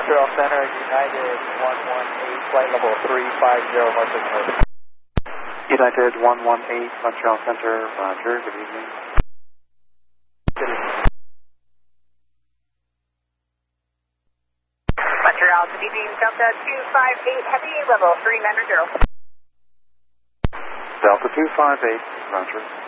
Montreal Center, United 118, flight level 350, Norfolk North. United 118, Montreal Center, Roger, good evening. Good evening. Montreal, good evening, Delta 258, heavy, level 390. Delta 258, Roger.